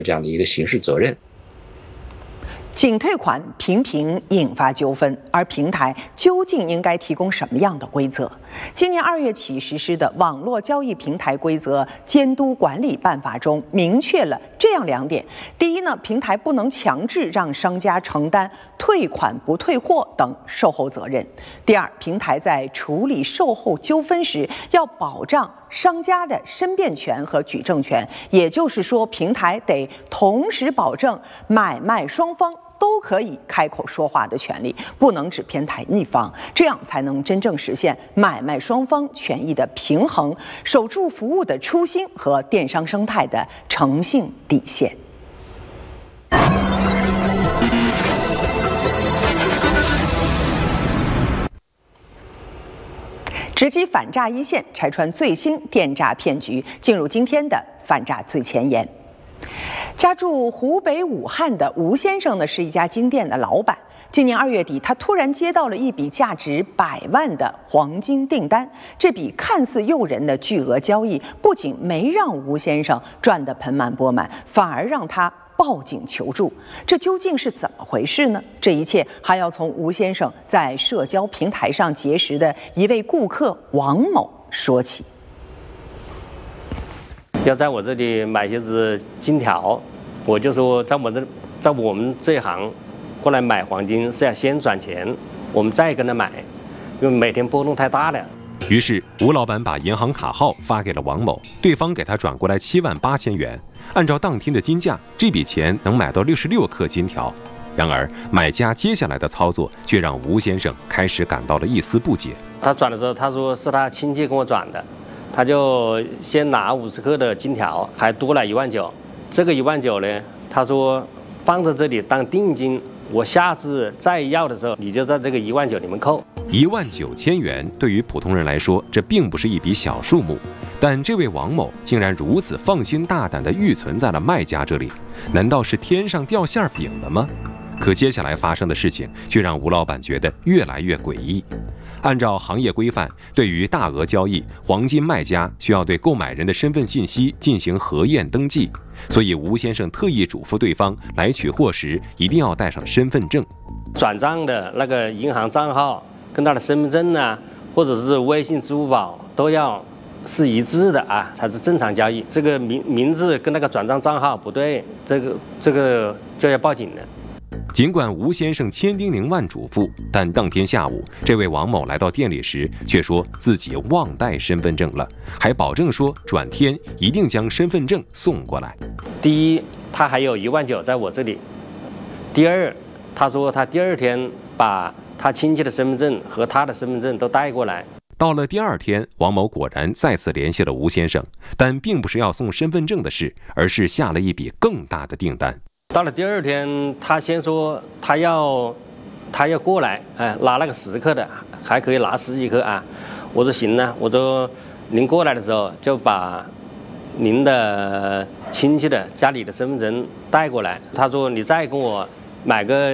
这样的一个刑事责任。 仅退款频频引发纠纷，而平台究竟应该提供什么样的规则？今年2月起实施的《网络交易平台规则监督管理办法》中明确了这样2点：第一呢，平台不能强制让商家承担退款不退货等售后责任；第二，平台在处理售后纠纷时要保障商家的申辩权和举证权，也就是说，平台得同时保证买卖双方都可以开口说话的权利，不能只偏袒一方，这样才能真正实现买卖双方权益的平衡，守住服务的初心和电商生态的诚信底线。直击反诈一线，拆穿最新电诈骗局，进入今天的反诈最前沿。家住湖北武汉的吴先生呢，是一家金店的老板。今年2月底，他突然接到了一笔价值100万的黄金订单。这笔看似诱人的巨额交易，不仅没让吴先生赚得盆满钵满，反而让他报警求助。这究竟是怎么回事呢？这一切还要从吴先生在社交平台上结识的一位顾客王某说起。 要在我这里买些子金条，我就说在我们这一行过来买黄金是要先转钱，我们再跟他买，因为每天波动太大了。 于是吴老板把银行卡号发给了王某，对方给他转过来78000元。按照当天的金价，这笔钱能买到66克金条。然而买家接下来的操作却让吴先生开始感到了一丝不解。 他转的时候，他说是他亲戚跟我转的。他就先拿50克的金条，还多了19000。这个19000呢，他说放在这里当定金，我下次再要的时候，你就在这个19000里面扣。 19000元对于普通人来说，这并不是一笔小数目，但这位王某竟然如此放心大胆地预存在了卖家这里，难道是天上掉馅饼了吗？可接下来发生的事情却让吴老板觉得越来越诡异。按照行业规范，对于大额交易，黄金卖家需要对购买人的身份信息进行核验登记，所以吴先生特意嘱咐对方来取货时一定要带上身份证。 转账的那个银行账号跟他的身份证啊，或者是微信、支付宝都要是一致的啊，才是正常交易。这个名字跟那个转账账号不对，这个就要报警了。 尽管吴先生千叮咛万嘱咐，但当天下午，这位王某来到店里时，却说自己忘带身份证了，还保证说转天一定将身份证送过来。 第一，他还有19000在我这里；第二，他说他第2天把他亲戚的身份证和他的身份证都带过来。 到了第2天，王某果然再次联系了吴先生，但并不是要送身份证的事，而是下了一笔更大的订单。 到了第2天，他先说他要过来，拿那个10克的，还可以拿10几克啊。我说行呢，我说您过来的时候就把您的亲戚的家里的身份证带过来。他说你再跟我买个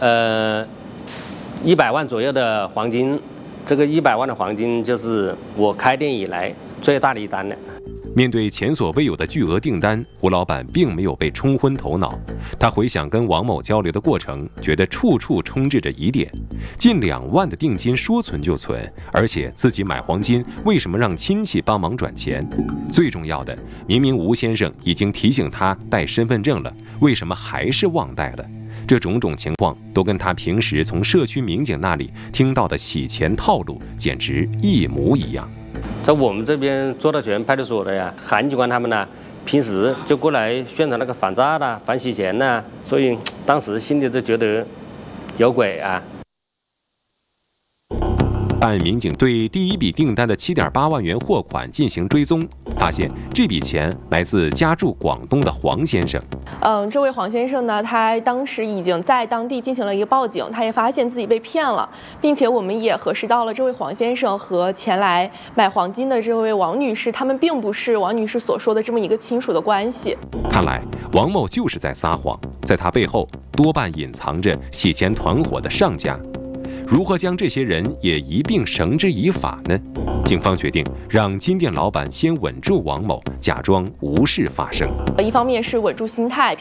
100万左右的黄金，这个100万的黄金就是我开店以来最大的一单了。 面对前所未有的巨额订单，吴老板并没有被冲昏头脑。他回想跟王某交流的过程，觉得处处充斥着疑点。近2万的定金说存就存，而且自己买黄金，为什么让亲戚帮忙转钱？最重要的，明明吴先生已经提醒他带身份证了，为什么还是忘带了？这种种情况都跟他平时从社区民警那里听到的洗钱套路简直一模一样。 在我们这边做到全派出所的呀，韩警官他们呢，平时就过来宣传那个反诈的、反洗钱的，所以当时心里就觉得有鬼啊。 办案民警对第一笔订单的7.8万元货款进行追踪，发现这笔钱来自家住广东的黄先生。 这位黄先生呢，他当时已经在当地进行了一个报警，他也发现自己被骗了，并且我们也核实到了这位黄先生和前来买黄金的这位王女士，他们并不是王女士所说的这么一个亲属的关系。 看来王某就是在撒谎，在他背后多半隐藏着洗钱团伙的上家。如何将这些人也一并绳之以法呢？ 警方决定让金店老板先稳住王某，假装无事发生。 一方面是稳住心态，